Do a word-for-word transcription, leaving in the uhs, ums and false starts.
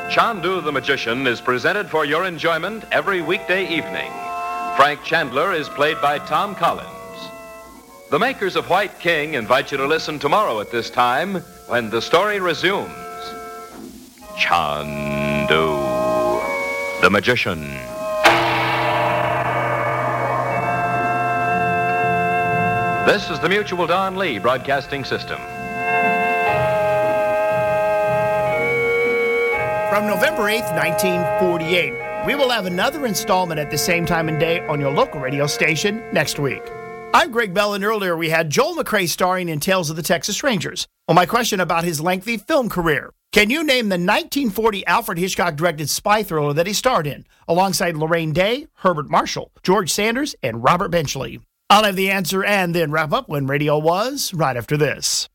Chandu the Magician is presented for your enjoyment every weekday evening. Frank Chandler is played by Tom Collins. The makers of White King invite you to listen tomorrow at this time when the story resumes. Chandu the Magician. This is the Mutual Don Lee Broadcasting System. From November eighth, nineteen forty-eight, we will have another installment at the same time and day on your local radio station next week. I'm Greg Bell, and earlier we had Joel McCrea starring in Tales of the Texas Rangers. On my question about his lengthy film career, can you name the nineteen forty Alfred Hitchcock-directed spy thriller that he starred in, alongside Lorraine Day, Herbert Marshall, George Sanders, and Robert Benchley? I'll have the answer and then wrap up When Radio Was right after this.